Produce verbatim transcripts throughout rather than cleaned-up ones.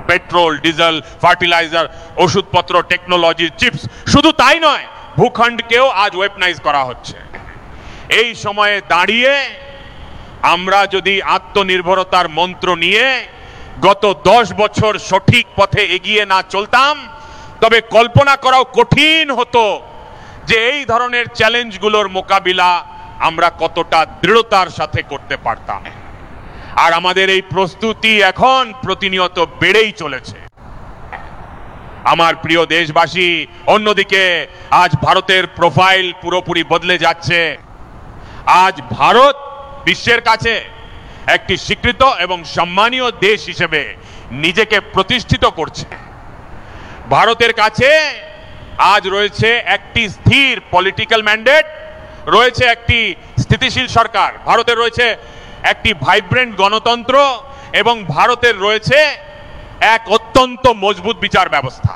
Petrol, diesel, fertiliser, ওষুধপত্র, technology, chips, শুধু তাই নয়, ভূখণ্ডকেও আজ ওয়েপনাইজ করা হচ্ছে। এই সময়ে দাঁড়িয়ে আমরা যদি আত্মনির্ভরতার মন্ত্র নিয়ে গত দশ বছর সঠিক পথে এগিয়ে না চলতাম, তবে কল্পনা করাও কঠিন হতো যে এই ধরনের চ্যালেঞ্জগুলোর মোকাবিলা আমরা কতটা দৃঢ়তার সাথে করতে পারতাম। আর আমাদের এই প্রস্তুতি এখন প্রতিনিয়ত বেড়েই চলেছে। আমার প্রিয় দেশবাসী, অন্যদিকে আজ ভারতের প্রোফাইল পুরোপুরি বদলে যাচ্ছে। আজ ভারত বিশ্বের কাছে একটি স্বীকৃত এবং সম্মানীয় দেশ হিসেবে নিজেকে প্রতিষ্ঠিত করছে। ভারতের কাছে আজ রয়েছে একটি স্থির পলিটিক্যাল ম্যান্ডেট, রয়েছে একটি স্থিতিশীল সরকার, ভারতের রয়েছে একটি ভাইব্রেন্ট গণতন্ত্র এবং ভারতের রয়েছে এক অত্যন্ত মজবুত বিচার ব্যবস্থা।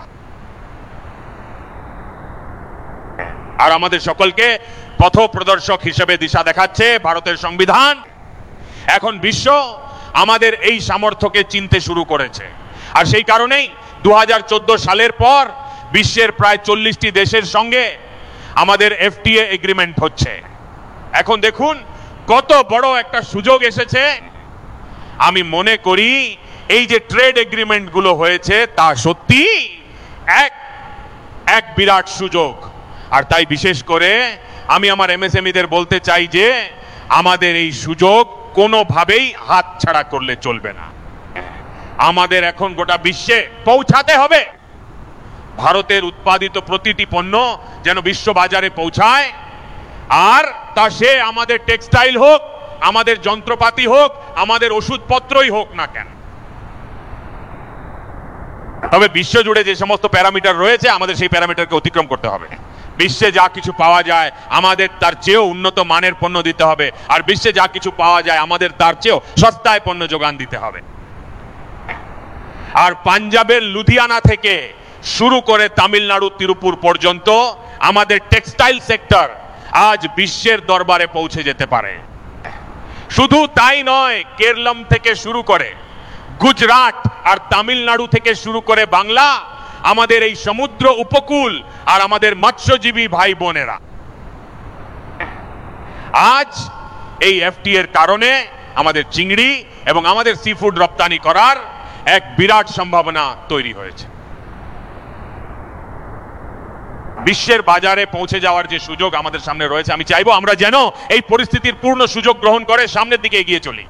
আর আমাদের সকলকে পথ প্রদর্শক হিসেবে দিশা দেখাচ্ছে ভারতের সংবিধান। এখন বিশ্ব আমাদের এই সামর্থ্যকে চিনতে শুরু করেছে। আর সেই কারণেই দু হাজার চোদ্দ সালের পর বিশ্বের প্রায় চল্লিশটি দেশের সঙ্গে আমাদের এফটিএ এগ্রিমেন্ট হচ্ছে। এখন দেখুন কত বড় একটা সুযোগ এসেছে। আমি মনে করি এই যে ট্রেড এগ্রিমেন্ট গুলো হয়েছে তা সত্যি এক এক বিরাট সুযোগ। আর তাই বিশেষ করে আমি আমার এমএসএমইদের বলতে চাই যে আমাদের এই সুযোগ কোনোভাবেই হাতছাড়া করলে চলবে না। আমাদের এখন গোটা বিশ্বে পৌঁছাতে হবে। ভারতের উৎপাদিত প্রতিটি পণ্য যেন বিশ্ব বাজারে পৌঁছায়, আর তা সে আমাদের টেক্সটাইল হোক, আমাদের যন্ত্রপাতি হোক, আমাদের ওষুধপত্রই হোক না কেন। তবে বিশ্ব জুড়ে যে সমস্ত প্যারামিটার রয়েছে আমাদের সেই প্যারামিটারকে অতিক্রম করতে হবে। বিশ্বে যা কিছু পাওয়া যায় আমাদের তার চেয়েও উন্নত মানের পণ্য দিতে হবে, আর বিশ্বে যা কিছু পাওয়া যায় আমাদের তার চেয়েও সস্তায় পণ্য যোগান দিতে হবে। আর পাঞ্জাবের লুধিয়ানা থেকে শুরু করে তামিলনাড়ু তিরুপুর পর্যন্ত আমাদের টেক্সটাইল সেক্টর আজ বিশ্বের দরবারে পৌঁছে যেতে পারে। শুধু তাই নয়, কেরলম থেকে শুরু করে গুজরাট আর তামিলনাড়ু থেকে শুরু করে বাংলা, আমাদের এই সমুদ্র উপকূল আর আমাদের মৎস্যজীবী ভাই বোনেরা আজ এই এফটি এর কারণে আমাদের চিংড়ি এবং আমাদের সি ফুড রপ্তানি করার এক বিরাট সম্ভাবনা তৈরি হয়েছে। বিশ্বের বাজারে পৌঁছে যাওয়ার যে সুযোগ আমাদের সামনে রয়েছে, আমি চাইবো আমরা যেন এই পরিস্থিতির পূর্ণ সুযোগ গ্রহণ করে সামনের দিকে এগিয়ে চলি।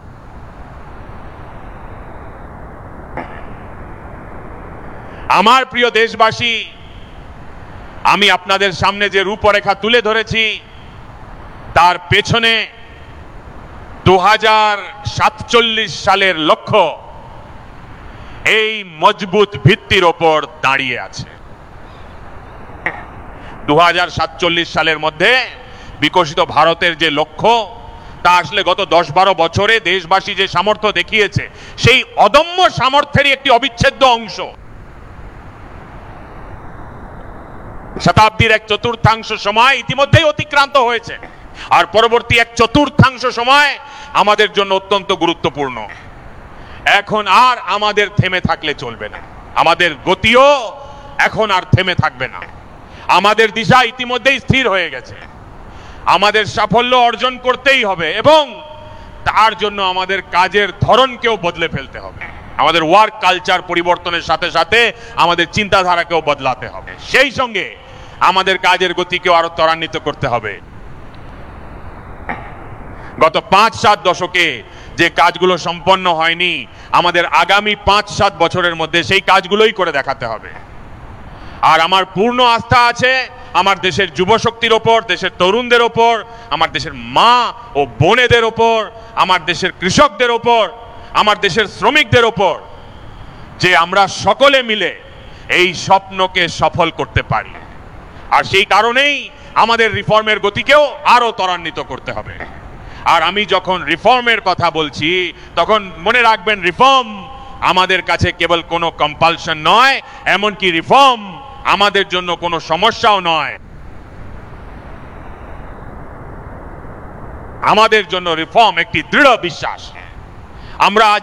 আমার প্রিয় দেশবাসী, আমি আপনাদের সামনে যে রূপরেখা তুলে ধরেছি তার পেছনে দু হাজার সাতচল্লিশ সালের লক্ষ্য এই মজবুত ভিত্তির ওপর দাঁড়িয়ে আছে। দু হাজার সাতচল্লিশ সালের মধ্যে বিকশিত ভারতের যে লক্ষ্য তা আসলে গত দশ বারো বছরে দেশবাসী যে সামর্থ্য দেখিয়েছে সেই অদম্য সামর্থ্যেরই একটি অবিচ্ছেদ্য অংশ। শতাব্দীর এক চতুর্থাংশ সময় ইতিমধ্যেই অতিক্রান্ত হয়েছে, আর পরবর্তী এক চতুর্থাংশ সময় আমাদের জন্য অত্যন্ত গুরুত্বপূর্ণ। এখন আর আমাদের থেমে থাকলে চলবে না, আমাদের গতিও এখন আর থেমে থাকবে না। আমাদের দিশা ইতিমধ্যেই স্থির হয়ে গেছে, আমাদের সাফল্য অর্জন করতেই হবে এবং তার জন্য আমাদের কাজের ধরনকেও বদলে ফেলতে হবে। আমাদের ওয়ার্ক কালচার পরিবর্তনের সাথে সাথে আমাদের চিন্তাধারাকেও বদলাতে হবে, সেই সঙ্গে আমাদের কাজের গতিকেও আরো ত্বরান্বিত করতে হবে। গত পাঁচ সাত দশকে যে কাজগুলো সম্পন্ন হয়নি, আমাদের আগামী পাঁচ সাত বছরের মধ্যে সেই কাজগুলোই করে দেখাতে হবে। আর আমার পূর্ণ আস্থা আছে আমার দেশের যুবশক্তির ওপর, দেশের তরুণদের ওপর, আমার দেশের মা ও বোনেদের ওপর, আমার দেশের কৃষকদের ওপর, আমার দেশের শ্রমিকদের ওপর, যে আমরা সকলে মিলে এই স্বপ্নকে সফল করতে পারি। আর সেই কারণেই আমাদের রিফর্মের গতিকেও আরো ত্বরান্বিত করতে হবে। আর আমি যখন রিফর্মের কথা বলছি তখন মনে রাখবেন, রিফর্ম আমাদের কাছে কেবল কোনো কম্পালশন নয়, এমনকি রিফর্ম আমাদের জন্য কোনো সমস্যাও নয়। আমাদের জন্য রিফর্ম একটি দৃঢ় বিশ্বাস। আমরা